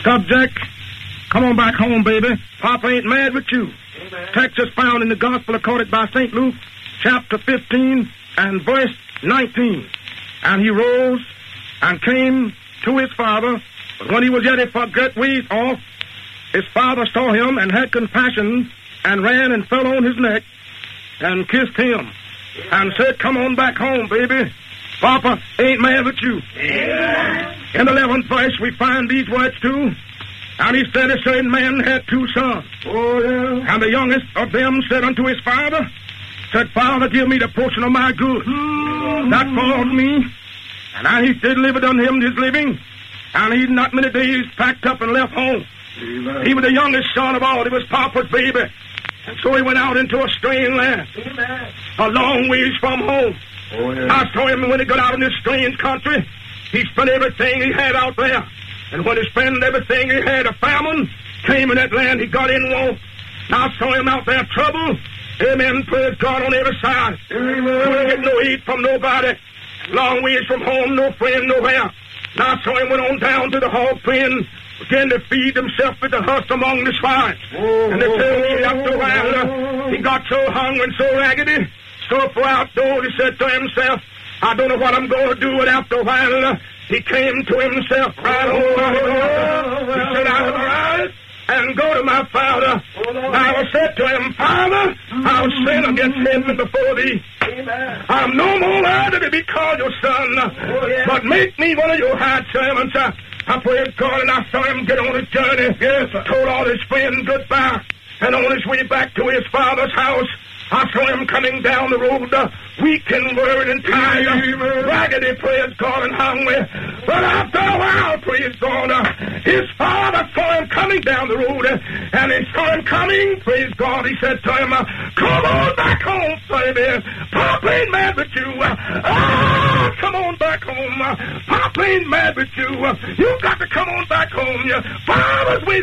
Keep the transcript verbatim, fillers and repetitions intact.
Subject, come on back home, baby. Papa ain't mad with you. Amen. Text is found in the Gospel accorded by Saint Luke, chapter fifteen and verse nineteen. And he rose and came to his father, but when he was yet a great ways off, his father saw him and had compassion and ran and fell on his neck and kissed him and said, come on back home, baby. Papa ain't mad with you. Amen. In the eleventh verse, we find these words too. And he said, a certain man had two sons. Oh, yeah. And the youngest of them said unto his father, said, Father, give me the portion of my goods. Mm-hmm. That falls me. And I, he did live it unto him his living. And he not many days packed up and left home. Amen. He was the youngest son of all. He was Papa's baby. And so he went out into a strange land. Amen. A long ways from home. Oh, yeah. I saw him when he got out in this strange country. He spent everything he had out there. And when he spent everything he had, a famine came in that land. He got in want. I saw him out there trouble. Amen. Praise God on every side. Amen. Couldn't get no heat from nobody. Long ways from home, no friend, nowhere. And I saw him went on down to the hog pen, began to feed himself with the husk among the swine. Oh, and they tell me after a while, uh, he got so hungry and so raggedy, so far outdoors, he said to himself, I don't know what I'm going to do. And after a while, uh, he came to himself, cried, oh, oh, he said, I will rise and go to my father. I will say to him, Father, I'll sin against heaven before thee. Amen. I'm no more worthy to be called your son, oh, yeah. but make me one of your hired servants. Uh, I prayed God, and I saw him get on his journey. Yes, I told all his friends goodbye. And on his way back to his father's house, I saw him coming down the road, uh, weak and worried and tired, uh, raggedy, praise God, and hungry. But after a while, praise God, uh, his father saw him coming down the road, uh, and he saw him coming, praise God. He said to him, uh, come on back home, baby. Papa ain't mad with you. Uh, ah, come on back home. Uh, Papa ain't mad with you. Uh, you got to come on back home. Your father's waiting.